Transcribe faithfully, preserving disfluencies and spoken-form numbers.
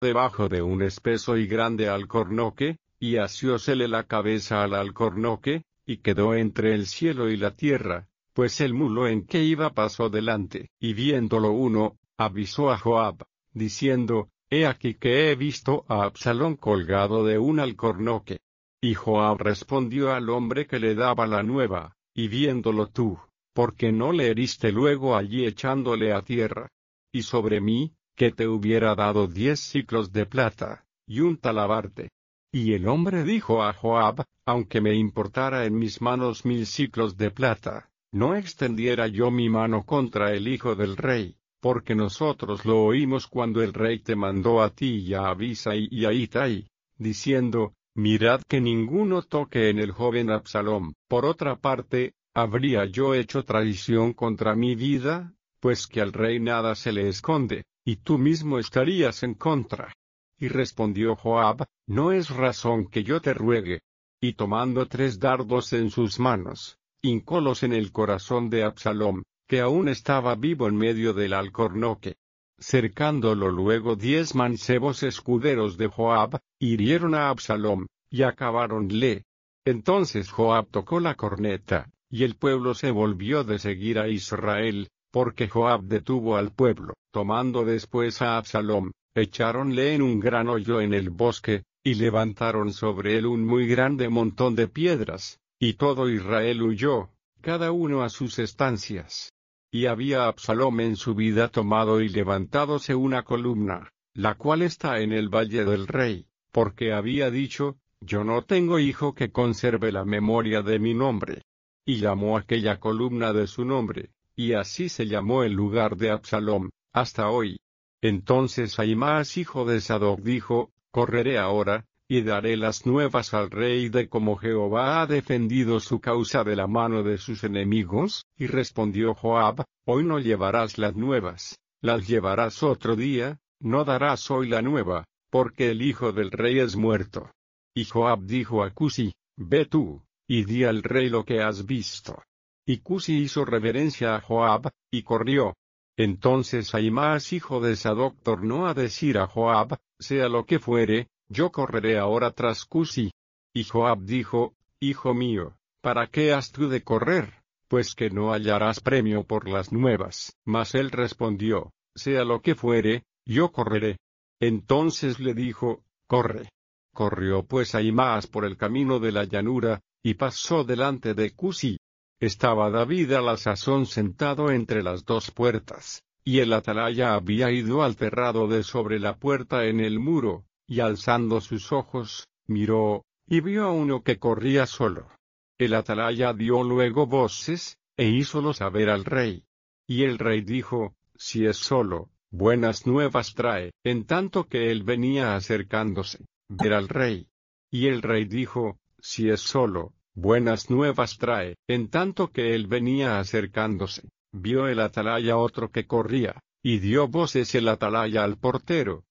debajo de un espeso y grande alcornoque, y asiósele la cabeza al alcornoque, y quedó entre el cielo y la tierra, pues el mulo en que iba pasó delante. Y viéndolo uno, avisó a Joab, diciendo, He aquí que he visto a Absalón colgado de un alcornoque. Y Joab respondió al hombre que le daba la nueva, y viéndolo tú, ¿por qué no le heriste luego allí echándole a tierra? Y sobre mí, que te hubiera dado diez siclos de plata, y un talabarte. Y el hombre dijo a Joab, aunque me importara en mis manos mil siclos de plata, no extendiera yo mi mano contra el hijo del rey, porque nosotros lo oímos cuando el rey te mandó a ti y a Abisai y a Itai, diciendo, mirad que ninguno toque en el joven Absalom. Por otra parte, ¿habría yo hecho traición contra mi vida? Pues que al rey nada se le esconde, y tú mismo estarías en contra. Y respondió Joab, no es razón que yo te ruegue. Y tomando tres dardos en sus manos, hincólos en el corazón de Absalom, que aún estaba vivo en medio del alcornoque. Cercándolo luego diez mancebos escuderos de Joab, hirieron a Absalom, y acabáronle. Entonces Joab tocó la corneta, y el pueblo se volvió de seguir a Israel, porque Joab detuvo al pueblo. Tomando después a Absalom, echáronle en un gran hoyo en el bosque, y levantaron sobre él un muy grande montón de piedras, y todo Israel huyó, cada uno a sus estancias. Y había Absalom en su vida tomado y levantádose una columna, la cual está en el valle del rey, porque había dicho, yo no tengo hijo que conserve la memoria de mi nombre. Y llamó aquella columna de su nombre, y así se llamó el lugar de Absalom, hasta hoy. Entonces Ahimaas hijo de Sadoc dijo, correré ahora, y daré las nuevas al rey de cómo Jehová ha defendido su causa de la mano de sus enemigos. Y respondió Joab, hoy no llevarás las nuevas, las llevarás otro día, no darás hoy la nueva, porque el hijo del rey es muerto. Y Joab dijo a Cusi, ve tú, y di al rey lo que has visto. Y Cusi hizo reverencia a Joab, y corrió. Entonces Ahimaas hijo de Sadoc tornó a decir a Joab, sea lo que fuere, yo correré ahora tras Cusi. Y Joab dijo, hijo mío, ¿para qué has tú de correr? Pues que no hallarás premio por las nuevas. Mas él respondió, sea lo que fuere, yo correré. Entonces le dijo, corre. Corrió pues Ahimaas por el camino de la llanura, y pasó delante de Cusi. Estaba David a la sazón sentado entre las dos puertas, y el atalaya había ido al terrado de sobre la puerta en el muro, y alzando sus ojos, miró, y vio a uno que corría solo. El atalaya dio luego voces, e hízolo saber al rey. Y el rey dijo, si es solo, buenas nuevas trae. En tanto que él venía acercándose, ver al rey. Y el rey dijo, si es solo, buenas nuevas trae. En tanto que él venía acercándose, vio el atalaya otro que corría, y dio voces el atalaya al portero,